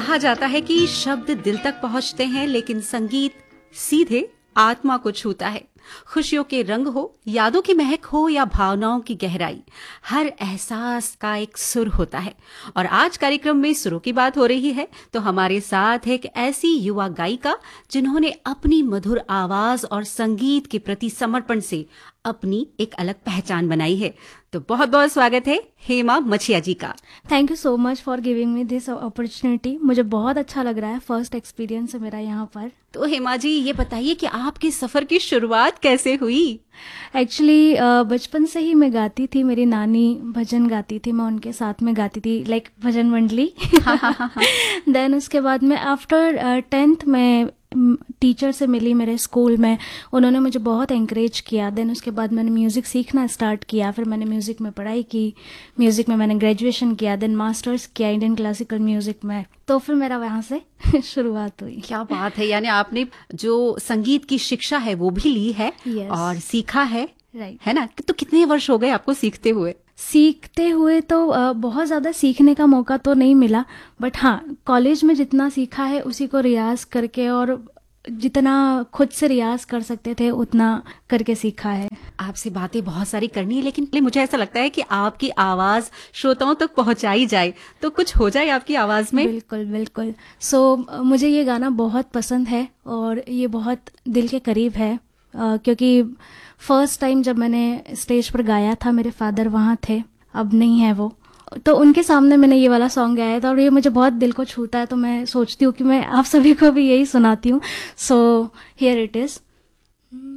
कहा जाता है कि शब्द दिल तक पहुंचते हैं, लेकिन संगीत सीधे आत्मा को छूता है। खुशियों के रंग हो, यादों की महक हो या भावनाओं की गहराई, हर एहसास का एक सुर होता है। और आज कार्यक्रम में सुरों की बात हो रही है तो हमारे साथ एक ऐसी युवा गायिका जिन्होंने अपनी मधुर आवाज और संगीत के प्रति समर्पण से अपनी एक अलग पहचान बनाई है। तो बहुत बहुत स्वागत है हेमा मछिया जी का। Thank you so much for giving me this opportunity. मुझे बहुत अच्छा लग रहा है, फर्स्ट एक्सपीरियंस है मेरा यहाँ पर। तो हेमा जी ये बताइए कि आपके सफर की शुरुआत कैसे हुई? एक्चुअली बचपन से ही मैं गाती थी, मेरी नानी भजन गाती थी, मैं उनके साथ में गाती थी, लाइक भजन मंडली। देन उसके बाद में आफ्टर 10th में टीचर से मिली मेरे स्कूल में, उन्होंने मुझे बहुत एंकरेज किया। देन उसके बाद मैंने म्यूज़िक सीखना स्टार्ट किया, फिर मैंने म्यूज़िक में पढ़ाई की, म्यूज़िक में मैंने ग्रेजुएशन किया, देन मास्टर्स किया इंडियन क्लासिकल म्यूज़िक में। तो फिर मेरा वहाँ से शुरुआत हुई। क्या बात है, यानी आपने जो संगीत की शिक्षा है वो भी ली है और सीखा है, राइट है ना? तो कितने वर्ष हो गए आपको सीखते हुए? सीखते हुए तो बहुत ज़्यादा सीखने का मौका तो नहीं मिला, बट हाँ कॉलेज में जितना सीखा है उसी को रियाज करके और जितना खुद से रियाज कर सकते थे उतना करके सीखा है। आपसे बातें बहुत सारी करनी है, लेकिन मुझे ऐसा लगता है कि आपकी आवाज श्रोताओं तक पहुंचाई जाए तो कुछ हो जाए आपकी आवाज में। बिल्कुल बिल्कुल। सो मुझे ये गाना बहुत पसंद है और ये बहुत दिल के करीब है, क्योंकि फर्स्ट टाइम जब मैंने स्टेज पर गाया था मेरे फादर वहाँ थे, अब नहीं है वो, तो उनके सामने मैंने ये वाला सॉन्ग गाया था और ये मुझे बहुत दिल को छूता है। तो मैं सोचती हूँ कि मैं आप सभी को भी यही सुनाती हूँ। So here it is.